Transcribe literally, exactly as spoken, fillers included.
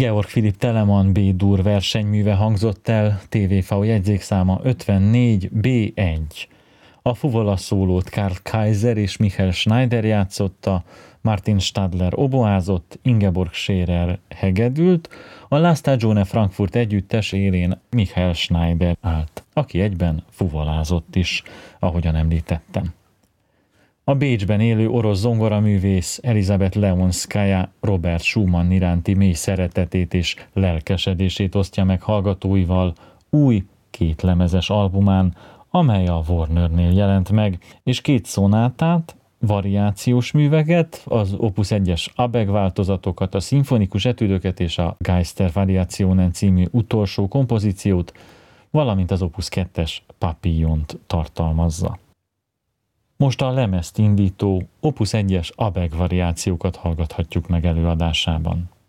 Georg Philipp Telemann B-dur versenyműve hangzott el, té vé vé jegyzékszáma ötvennégy bé egy. A fuvola szólót Karl Kaiser és Michael Schneider játszotta, Martin Stadler oboázott, Ingeborg Scherer hegedült, a La Stagione Frankfurt együttes élén Michael Schneider állt, aki egyben fuvolázott is, ahogyan említettem. A Bécsben élő orosz zongoraművész Elizabeth Leonskaya Robert Schumann iránti mély szeretetét és lelkesedését osztja meg hallgatóival új kétlemezes albumán, amely a Warnernél jelent meg, és két szonátát, variációs műveket, az Opus egyes Abeg változatokat, a szimfonikus etüdöket és a Geister Variationen című utolsó kompozíciót, valamint az Opus kettes Papillont tartalmazza. Most a lemezt indító Opus egyes Abeg variációkat hallgathatjuk meg előadásában.